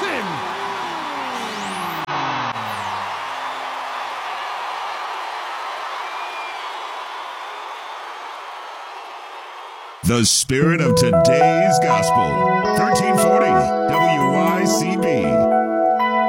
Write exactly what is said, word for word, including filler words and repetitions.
win. The spirit of today's gospel. thirteen forty W Y C B.